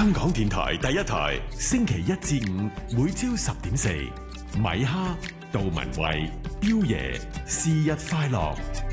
香港電台第一台，星期一至五每朝10:4，米哈、杜文慧、彪爺，是日快樂。